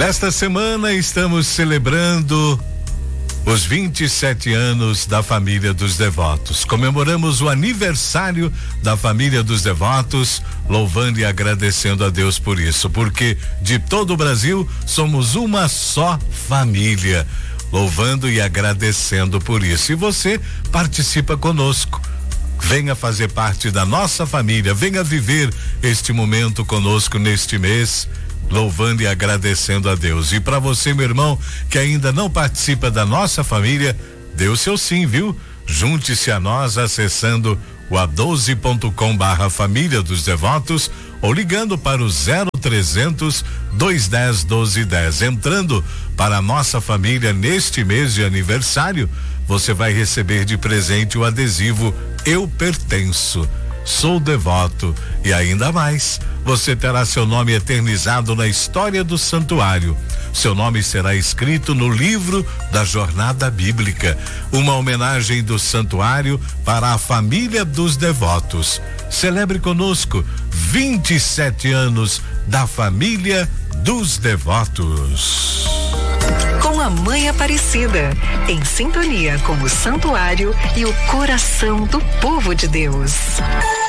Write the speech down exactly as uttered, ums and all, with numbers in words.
Nesta semana estamos celebrando os vinte e sete anos da família dos devotos. Comemoramos o aniversário da família dos devotos, louvando e agradecendo a Deus por isso, porque de todo o Brasil somos uma só família, louvando e agradecendo por isso. E você participa conosco. Venha fazer parte da nossa família, venha viver este momento conosco neste mês, louvando e agradecendo a Deus. E para você, meu irmão, que ainda não participa da nossa família, dê o seu sim, viu? Junte-se a nós acessando o a doze ponto com barra família dos devotos ou ligando para o zero trezentos, dois dez, doze dez. Entrando para a nossa família neste mês de aniversário, você vai receber de presente o adesivo Eu Pertenço, Sou Devoto, e ainda mais, você terá seu nome eternizado na história do santuário. Seu nome será escrito no livro da Jornada Bíblica, uma homenagem do santuário para a família dos devotos. Celebre conosco vinte e sete anos da família dos devotos. Com a Mãe Aparecida, em sintonia com o santuário e o coração do povo de Deus.